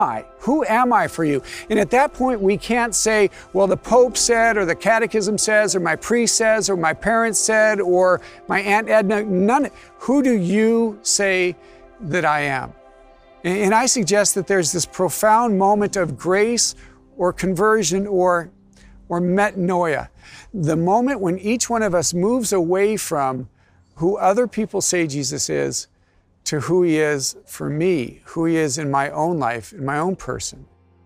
Who am I for you? And at that point, we can't say, well, the Pope said, or the Catechism says, or my priest says, or my parents said, or my Aunt Edna. None. Who do you say that I am? And I suggest that there's this profound moment of grace or conversion or metanoia. The moment when each one of us moves away from who other people say Jesus is to who he is for me, who he is in my own life, in my own person.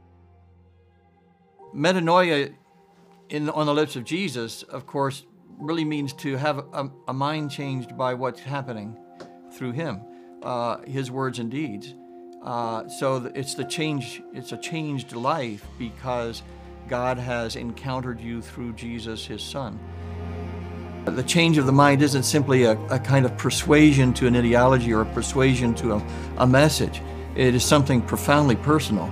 Metanoia on the lips of Jesus, of course, really means to have a mind changed by what's happening through him, his words and deeds. So it's a changed life because God has encountered you through Jesus, his son. The change of the mind isn't simply a kind of persuasion to an ideology or a persuasion to a message. It is something profoundly personal.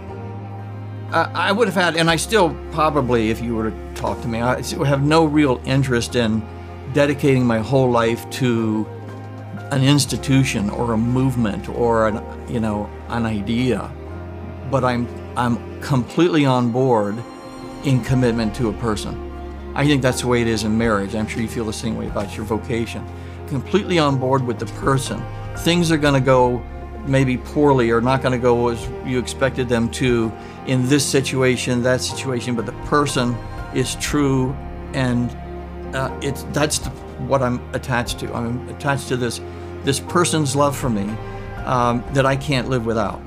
I would have had, and I still probably, if you were to talk to me, I would have no real interest in dedicating my whole life to an institution or a movement or an idea. But I'm completely on board in commitment to a person. I think that's the way it is in marriage. I'm sure you feel the same way about your vocation. Completely on board with the person. Things are going to go maybe poorly or not going to go as you expected them to in this situation, that situation, but the person is true, and what I'm attached to. I'm attached to this person's love for me that I can't live without.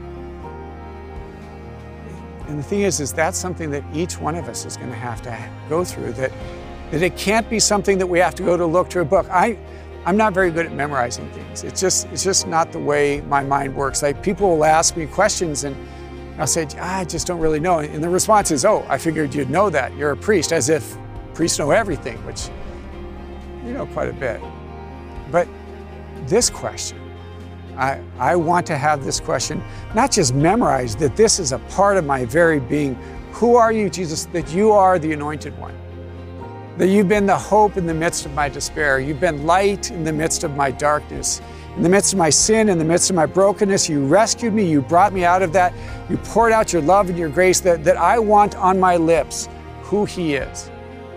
And the thing is that's something that each one of us is going to have to go through, that it can't be something that we have to go to look to a book. I'm not very good at memorizing things. It's just not the way my mind works. Like, people will ask me questions and I'll say, I just don't really know. And the response is, oh, I figured you'd know that. You're a priest, as if priests know everything, which you know quite a bit. But this question, I want to have this question not just memorized, that this is a part of my very being. Who are you, Jesus? That you are the Anointed One. That you've been the hope in the midst of my despair. You've been light in the midst of my darkness. In the midst of my sin, in the midst of my brokenness, you rescued me, you brought me out of that. You poured out your love and your grace that I want on my lips who he is.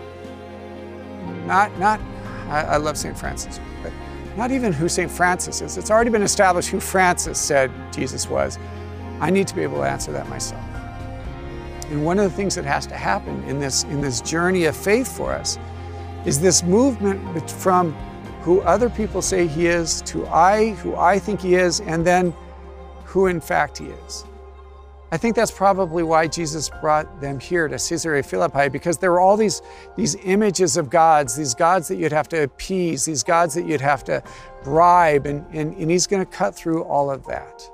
I love St. Francis, but not even who St. Francis is. It's already been established who Francis said Jesus was. I need to be able to answer that myself. And one of the things that has to happen in this journey of faith for us is this movement from who other people say he is to who I think he is, and then who in fact he is. I think that's probably why Jesus brought them here to Caesarea Philippi, because there were all these images of gods, these gods that you'd have to appease, these gods that you'd have to bribe, and he's going to cut through all of that.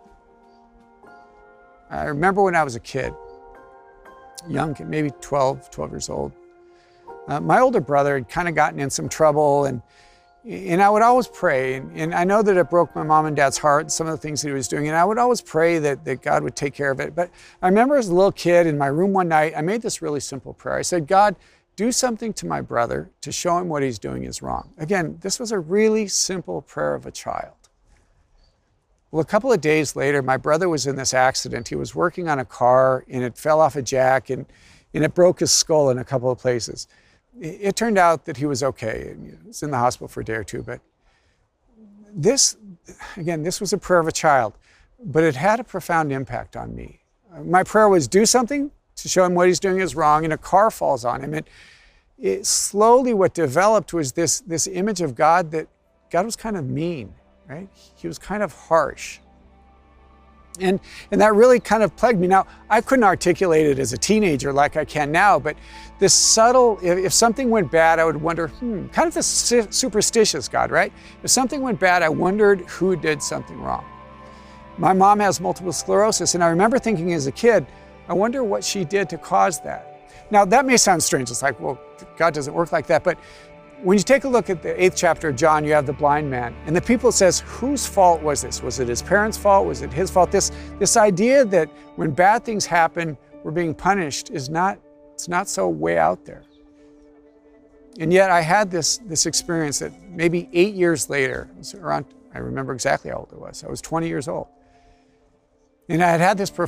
I remember when I was a kid, young, maybe 12 years old, my older brother had kind of gotten in some trouble, and I would always pray, and I know that it broke my mom and dad's heart, some of the things that he was doing, and I would always pray that God would take care of it. But I remember as a little kid in my room one night, I made this really simple prayer. I said, God, do something to my brother to show him what he's doing is wrong. Again, this was a really simple prayer of a child. Well, a couple of days later, my brother was in this accident. He was working on a car, and it fell off a jack, and it broke his skull in a couple of places. It turned out that he was okay. He was in the hospital for a day or two, but this was a prayer of a child, but it had a profound impact on me. My prayer was, do something to show him what he's doing is wrong, and a car falls on him. It slowly, what developed was this image of God, that God was kind of mean, right? He was kind of harsh. And that really kind of plagued me. Now, I couldn't articulate it as a teenager like I can now, but this subtle, if something went bad, I would wonder, kind of this superstitious God, right? If something went bad, I wondered who did something wrong. My mom has multiple sclerosis, and I remember thinking as a kid, I wonder what she did to cause that. Now, that may sound strange. It's like, well, God doesn't work like that, but when you take a look at the 8th chapter of John, you have the blind man. And the people says, whose fault was this? Was it his parents' fault? Was it his fault? This idea that when bad things happen, we're being punished it's not so way out there. And yet I had this experience that maybe 8 years later, it was around, I remember exactly how old I was 20 years old. And I had had this